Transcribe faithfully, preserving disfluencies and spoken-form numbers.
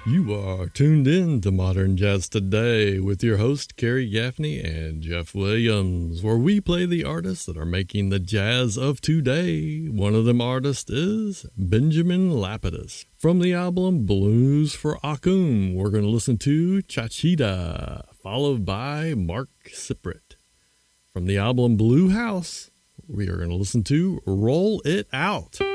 You are tuned in to Modern Jazz Today with your host, Kerry Gaffney and Jeff Williams, where we play the artists that are making the jazz of today. One of them artists is Benjamin Lapidus. From the album Blues for Akum, we're going to listen to Chachita, followed by Mark Siprit. From the album Blue House, we are going to listen to Roll It Out.